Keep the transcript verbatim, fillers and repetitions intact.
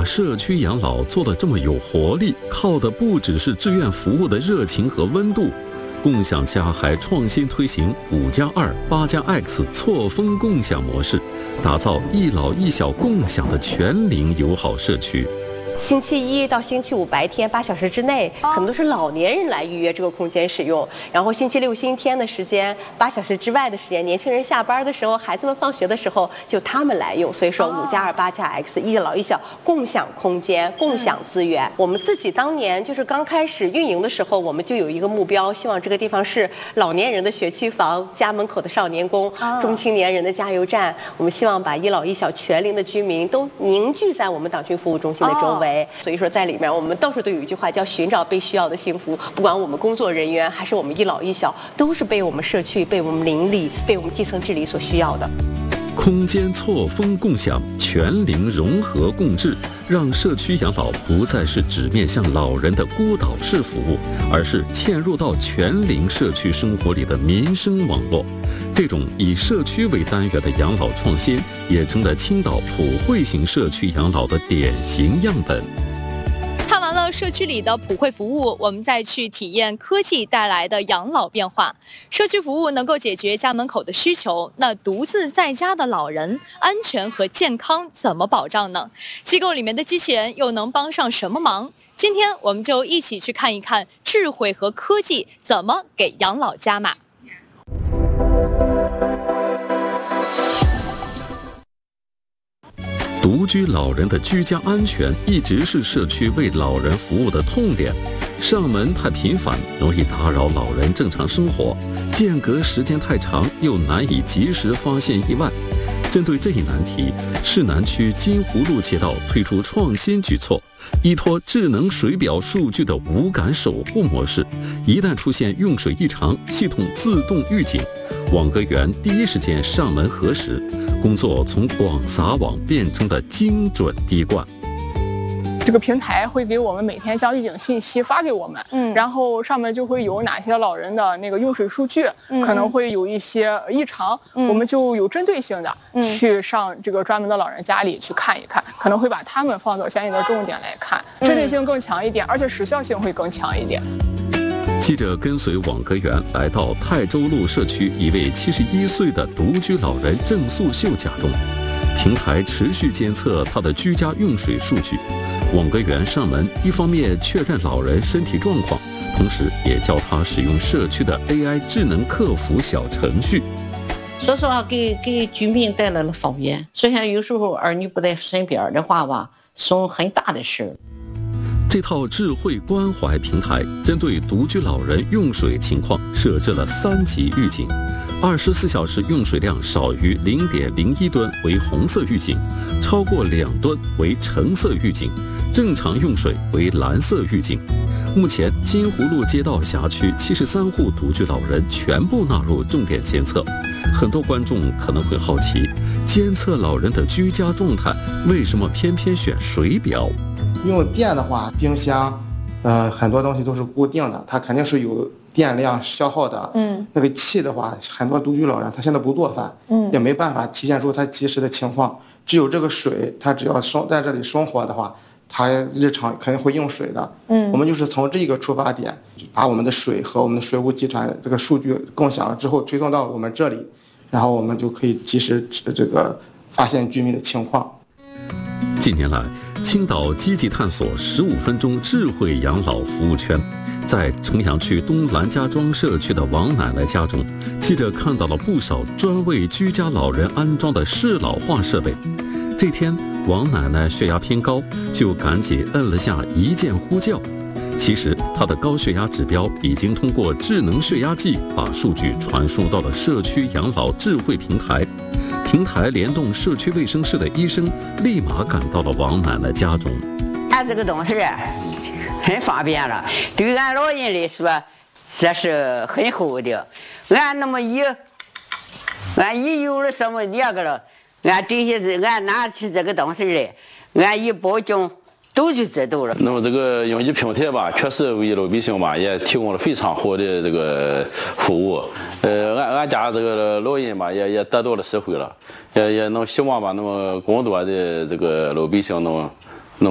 把社区养老做得这么有活力，靠的不只是志愿服务的热情和温度。共享家还创新推行五加二、八加 X 错峰共享模式，打造一老一小共享的全龄友好社区。 星期一到星期五白天八小时之内，可能都是老年人来预约这个空间使用。然后星期六、星期天的时间，八小时之外的时间，年轻人下班的时候，孩子们放学的时候，就他们来用。所以说五加二、八加 X 一老一小共享空间、共享资源。我们自己当年就是刚开始运营的时候，我们就有一个目标，希望这个地方是老年人的学区房、家门口的少年宫、中青年人的加油站。我们希望把一老一小全龄的居民都凝聚在我们党军服务中心的周围。所以说在里面我们到处都有一句话叫寻找被需要的幸福，不管我们工作人员还是我们一老一小，都是被我们社区、被我们邻里、被我们基层治理所需要的。 空间错峰共享，全龄融合共治，让社区养老不再是只面向老人的孤岛式服务，而是嵌入到全龄社区生活里的民生网络。这种以社区为单元的养老创新，也成了青岛普惠型社区养老的典型样本。 看完了社区里的普惠服务，我们再去体验科技带来的养老变化。社区服务能够解决家门口的需求，那独自在家的老人安全和健康怎么保障呢？机构里面的机器人又能帮上什么忙？今天我们就一起去看一看智慧和科技怎么给养老加码。 独居老人的居家安全一直是社区为老人服务的痛点，上门太频繁，容易打扰老人正常生活；间隔时间太长，又难以及时发现意外。针对这一难题，市南区金湖路街道推出创新举措，依托智能水表数据的无感守护模式，一旦出现用水异常，系统自动预警，网格员第一时间上门核实，工作从广撒网变成了精准滴灌。 这个平台会给我们每天将预警信息发给我们，嗯，然后上面就会有哪些老人的那个用水数据，嗯、可能会有一些异常，嗯、我们就有针对性的、嗯、去上这个专门的老人家里去看一看，可能会把他们放到相应的重点来看，针对性更强一点，而且时效性会更强一点。 记者跟随网格员来到泰州路社区一位七十一岁的独居老人郑素秀家中，平台持续监测他的居家用水数据。网格员上门，一方面确认老人身体状况，同时也教他使用社区的 A I 智能客服小程序。 说实话，给给居民带来了方便。虽然有时候儿女不在身边的话吧，省很大的事。 这套智慧关怀平台针对独居老人用水情况设置了三级预警，二十四小时用水量少于零点零一吨为红色预警，超过两吨为橙色预警，正常用水为蓝色预警。目前金湖路街道辖区七十三户独居老人全部纳入重点监测。很多观众可能会好奇，监测老人的居家状态，为什么偏偏选水表？ 用电的话，冰箱，呃，很多东西都是固定的，它肯定是有电量消耗的。嗯，那个气的话，很多独居老人他现在不做饭，嗯，也没办法体现出他及时的情况。只有这个水，他只要生在这里生活的话，他日常肯定会用水的。嗯，我们就是从这个出发点，把我们的水和我们的水务集团这个数据共享了之后，推送到我们这里，然后我们就可以及时这个发现居民的情况。 近年来，青岛积极探索十五分钟智慧养老服务圈。在城阳区东兰家庄社区的王奶奶家中，记者看到了不少专为居家老人安装的适老化设备。这天，王奶奶血压偏高，就赶紧摁了下一键呼叫。其实，她的高血压指标已经通过智能血压计把数据传输到了社区养老智慧平台。平台联动社区卫生室的医生，立马赶到了王奶奶家中。 俺这个东西很方便了，对俺老人来说，这是很好的。俺那么一，俺一有了什么那个了，俺这些是俺拿起这个东西来，俺一报警都就知道了。 那么这个用一平台吧，确实为老百姓吧也提供了非常好的这个服务。呃，俺俺家这个老人吧也也得到了实惠了，也也能希望吧，那么更多的这个老百姓能